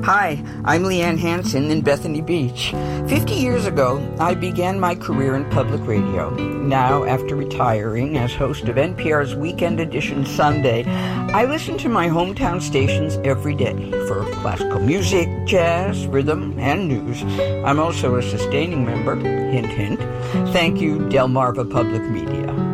Hi, I'm Leanne Hansen in Bethany Beach. 50 years ago, I began my career in public radio. Now, after retiring as host of NPR's Weekend Edition Sunday, I listen to my hometown stations every day for classical music, jazz, rhythm, and news. I'm also a sustaining member, hint, hint. Thank you, Delmarva Public Media.